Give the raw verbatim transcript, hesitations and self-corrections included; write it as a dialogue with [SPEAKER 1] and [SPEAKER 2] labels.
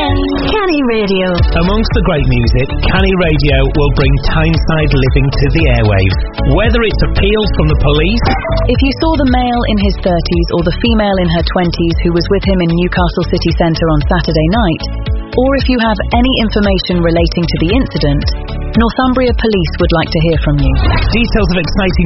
[SPEAKER 1] Canny Radio.
[SPEAKER 2] Amongst the great music, Canny Radio will bring Tyneside living to the airwaves. Whether it's appeals from the police...
[SPEAKER 3] If you saw the male in his thirties or the female in her twenties who was with him in Newcastle city centre on Saturday night, or if you have any information relating to the incident, Northumbria Police would like to hear from you.
[SPEAKER 2] Details of exciting